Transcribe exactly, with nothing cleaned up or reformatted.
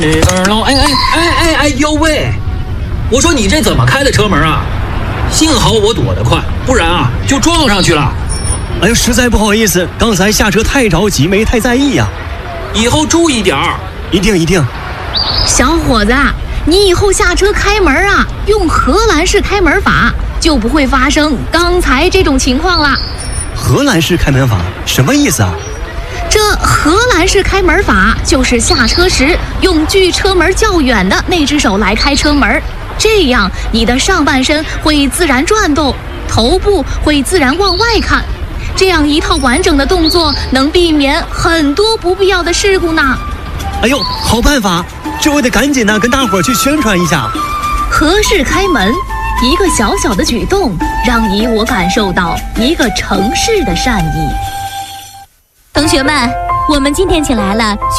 里边喽，哎哎哎哎哎呦喂！我说你这怎么开的车门啊？幸好我躲得快，不然啊就撞上去了。 哎呦，实在不好意思，刚才下车太着急，没太在意呀、 啊。以后注意点儿。 一定一定。 小伙子，你以后下车开门啊，用荷兰式开门法，就不会发生刚才这种情况了。 荷兰式开门法什么意思啊？ 这荷兰式开门法就是下车时用距车门较远的那只手来开车门，这样你的上半身会自然转动，头部会自然往外看，这样一套完整的动作能避免很多不必要的事故呢。 哎呦，好办法，这我得赶紧呢跟大伙儿去宣传一下。 荷式开门，一个小小的举动，让你我感受到一个城市的善意。同学们，我们今天请来了